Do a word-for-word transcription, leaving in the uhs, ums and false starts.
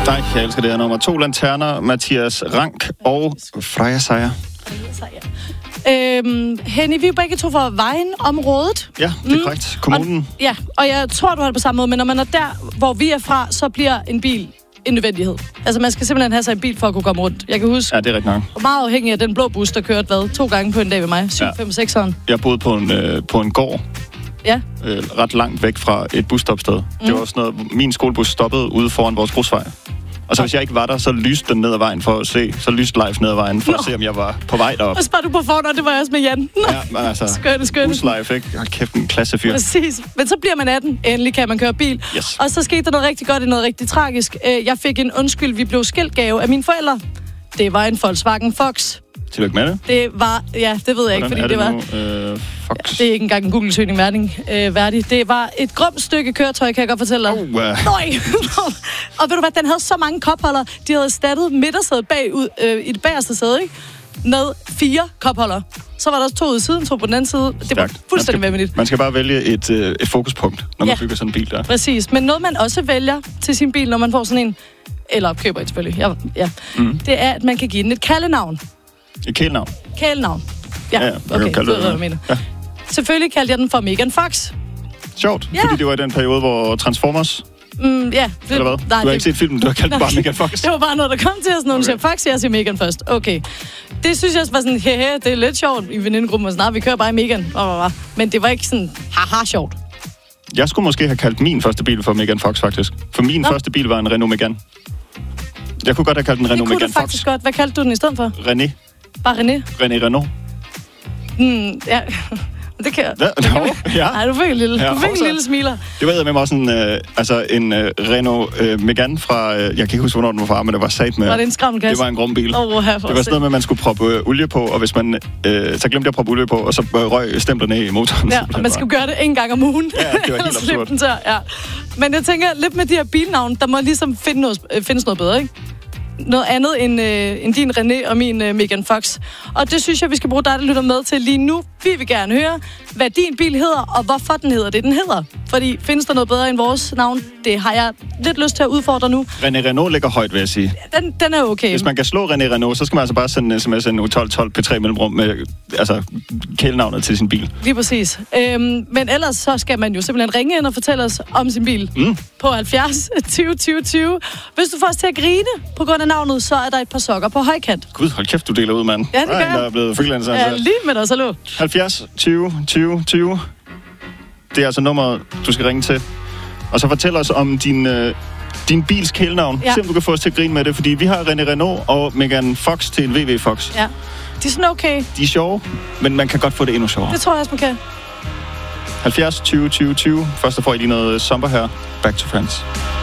dig. Jeg elsker det her nummer. To lanterner, Mathias Rank og Freja Sejer. Øhm, Henny, vi er begge to fra Vejen-området. Ja, det er mm. korrekt. Kommunen. Og, ja, og jeg tror, du har det på samme måde, men når man er der, hvor vi er fra, så bliver en bil en nødvendighed. Altså, man skal simpelthen have sig en bil for at kunne komme rundt. Jeg kan huske, ja, det er rigtig nok. Og meget afhængig af den blå bus, der kørte, hvad, to gange på en dag ved mig. syv, fem, seks år. Jeg boede på en, øh, på en gård. Ja. Øh, ret langt væk fra et busstopsted. Mm. Det var sådan noget, min skolebus stoppede ude foran vores grusvej. Og så hvis jeg ikke var der, så lyste den ned ad vejen for at se. Så lyste live ned ad vejen for Nå. at se, om jeg var på vej derop. Og så var du på forhånd, og det var jeg også med Jan. Nå. Ja, men altså, skønne, skønne. Buslive, ikke? Hold kæft, en klassefyr. Præcis. Men så bliver man atten. Endelig kan man køre bil. Yes. Og så skete der noget rigtig godt og noget rigtig tragisk. Jeg fik en undskyld, vi blev skiltgave af mine forældre. Det var en Volkswagen Fox. Tillykke med det. Det var, ja, det ved jeg Hvordan ikke, fordi det, det var... nu, øh, Fox? Det er ikke engang en Google-søgning værdig, øh, værdig. Det var et grumt stykke køretøj, kan jeg godt fortælle dig. Oh, uh. Nøj! Og ved du hvad, den havde så mange kopholder. De havde erstattet midtersædet bagud, øh, i det bagerste sæde, ikke? Med fire kopholder. Så var der også to ude siden, to på den anden side. Det var fuldstændig vanvittigt. Man skal bare vælge et, øh, et fokuspunkt, når man ja. bygger sådan en bil der. Præcis. Men noget, man også vælger til sin bil, når man får sådan en... Eller køber et selvfølgelig. Ja, ja. Mm. Det er, at man kan give den et kaldenavn. Et kælenavn? Kælenavn. Ja, ja, okay. Det ved hvad du mener. Ja. Selvfølgelig kaldte jeg den for Megan Fox. Sjovt, ja. Fordi det var i den periode, hvor Transformers... Mm, ja. Det, Eller hvad? Nej, du har ikke set filmen, du har kaldt den bare Megan Fox. Det var bare noget, der kom til os. Nogle okay. siger Fox, jeg siger Megan først. Okay. Det synes jeg var sådan, hehe, det er lidt sjovt i venindegruppen, og snart vi kører bare i Megan. Men det var ikke sådan, haha, sjovt. Jeg skulle måske have kaldt min første bil for Megan Fox, faktisk. For min Nå. første bil var en Renault Megane. Jeg kunne godt have kaldt den Renault Megane Fox. Det kunne du faktisk godt. Hvad kaldte du den i stedet for? René. Bare René? René Renault. Mm, ja... Det kan jeg. Ja, det kan no, ja. Nej, du fik en lille, ja, du fik en lille smiler. Det var med mig også en, øh, altså en øh, Renault øh, Megane fra, øh, jeg kan ikke huske, hvornår den var fra, men det var sat med. Var det en skrammelkasse? Det var en grum bil. Oh, det var sådan noget med, at man skulle proppe øh, olie på, og hvis man, øh, så glemte jeg at proppe olie på, og så øh, røg stemplerne i motoren. Ja, og man skulle gøre det en gang om ugen. Ja, det var helt absurd. Tør, ja. Men jeg tænker, lidt med de her bilnavne, der må ligesom finde noget, øh, findes noget bedre, ikke? Noget andet end, øh, end din René og min øh, Megan Fox. Og det synes jeg, vi skal bruge dig, der lytter med til lige nu. Vi vil gerne høre, hvad din bil hedder, og hvorfor den hedder det, den hedder. Fordi findes der noget bedre end vores navn? Det har jeg lidt lyst til at udfordre nu. René Renault ligger højt, vil jeg sige. Den, den er okay. Hvis man kan slå René Renault, så skal man altså bare sende en sms en U tolv tolv P tre mellemrum med altså, kælenavnet til sin bil. Lige præcis. Øhm, men ellers så skal man jo simpelthen ringe ind og fortælle os om sin bil. Mm. På halvfjerds tyve tyve tyve. Hvis du får os til at grine på grund af navnet, så er der et par sokker på højkant. Gud, hold kæft, du deler ud, mand. Ja, det gør jeg. Der er blevet freelancer. Ja, lige med dig, hallo. halvfjerds tyve tyve tyve. Det er altså nummeret, du skal ringe til. Og så fortæl os om din, øh, din bils kælenavn. Ja. Se om du kan få os til at grine med det, fordi vi har René Renault og Megan Fox til en V W Fox. Ja, de er sådan okay. De er sjove, men man kan godt få det endnu sjovere. Det tror jeg også, man kan. halvfjerds tyve tyve tyve. Først så får I lige noget sommer her. Back to Friends.